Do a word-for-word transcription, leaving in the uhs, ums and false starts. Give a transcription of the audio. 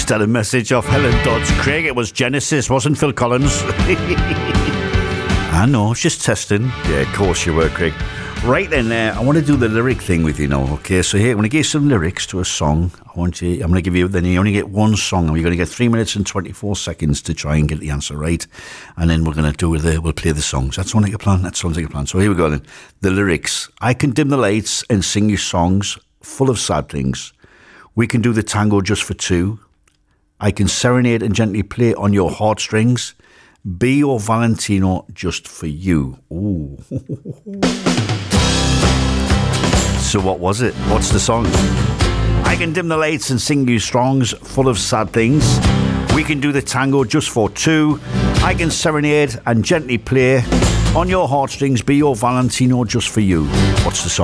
had a message off Helen Dodds. Craig, it was Genesis, wasn't Phil Collins. I know, just testing. Yeah, of course you were, Craig. Right then, uh, I want to do the lyric thing with you now, okay? So here, I'm going to give you some lyrics to a song. I want you, I'm going to give you, then you only get one song, and you're going to get three minutes and twenty-four seconds to try and get the answer right. And then we're going to do the, we'll play the songs. That sounds like a plan? That sounds like a plan. So here we go then. The lyrics. I can dim the lights and sing you songs full of sad things. We can do the tango just for two. I can serenade and gently play on your heartstrings. Be your Valentino just for you. Ooh. So what was it? What's the song? I can dim the lights and sing you songs full of sad things. We can do the tango just for two. I can serenade and gently play on your heartstrings. Be your Valentino just for you. What's the song?